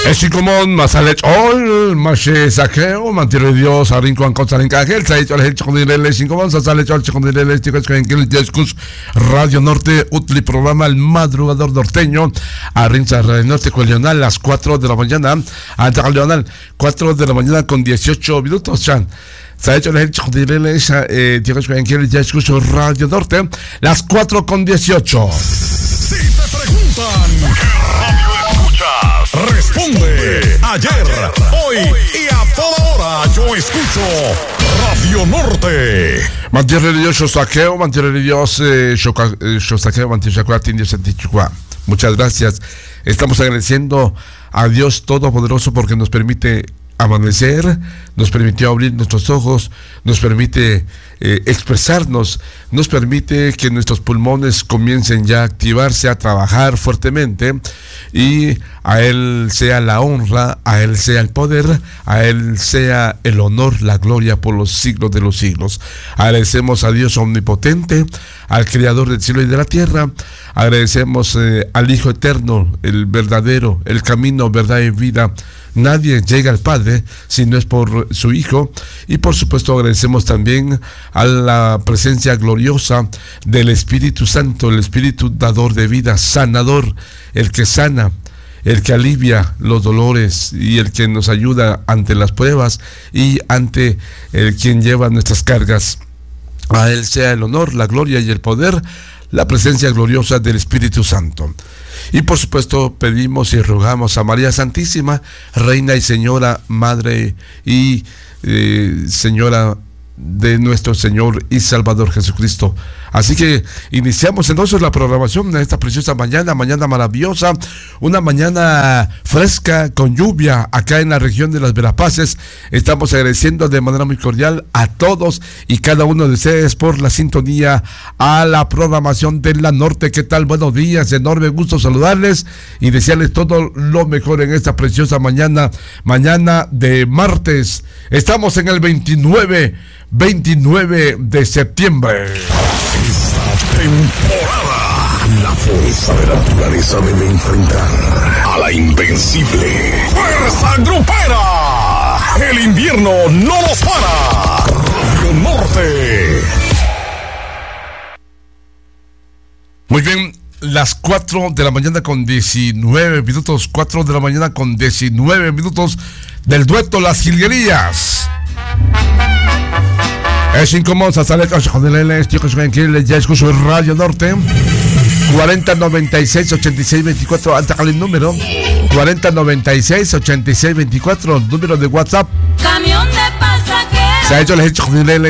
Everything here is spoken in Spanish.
Esikumon masalech ol mashe sakeo mantiro Dios arinkuan kotsarin kagel sa hecho el chondilele Esikumon sasalech ol chondilele chicos que discus Radio Norte utli programa El Madrugador Norteño arrinza Radio Norte con Leonal las 4 de la mañana anta Leonal 4 de la mañana con 18 minutos chan. Se ha hecho el chondilele chicos que discus Radio Norte las 4 con 18. Si te preguntan responde ayer, hoy y a toda hora. Yo escucho Radio Norte. Mantiene Dios yo saqueo, mantiene Dios yo saqueo, mantiene Dios. Muchas gracias. Estamos agradeciendo a Dios Todopoderoso porque nos permite amanecer, nos permitió abrir nuestros ojos, nos permite expresarnos, nos permite que nuestros pulmones comiencen ya a activarse, a trabajar fuertemente, y a Él sea la honra, a Él sea el poder, a Él sea el honor, la gloria por los siglos de los siglos. Agradecemos a Dios omnipotente, al Creador del cielo y de la tierra, agradecemos al Hijo eterno, el verdadero, el camino, verdad y vida. Nadie llega al Padre si no es por su Hijo, y por supuesto agradecemos también a la presencia gloriosa del Espíritu Santo, el Espíritu dador de vida, sanador, el que sana, el que alivia los dolores y el que nos ayuda ante las pruebas y ante quien lleva nuestras cargas. A Él sea el honor, la gloria y el poder, la presencia gloriosa del Espíritu Santo. Y por supuesto pedimos y rogamos a María Santísima, Reina y Señora, Madre y Señora de nuestro Señor y Salvador Jesucristo. Así que iniciamos entonces la programación de esta preciosa mañana maravillosa, una mañana fresca con lluvia acá en la región de las Verapaces. Estamos agradeciendo de manera muy cordial a todos y cada uno de ustedes por la sintonía a la programación de la Norte. ¿Qué tal? Buenos días, enorme gusto saludarles y desearles todo lo mejor en esta preciosa mañana de martes. Estamos en el 29 de septiembre. Esta temporada, la fuerza de la naturaleza debe enfrentar a la invencible fuerza grupera. El invierno no nos para. Radio Norte. Muy bien, las 4 de la mañana con 19 minutos, 4 de la mañana con 19 minutos del dueto Las Jilguerías. Es incómodo, ya escucho Radio Norte 4096-8624, alta el número 4096-8624, número de WhatsApp. Camión de pasajeros. Se ha hecho el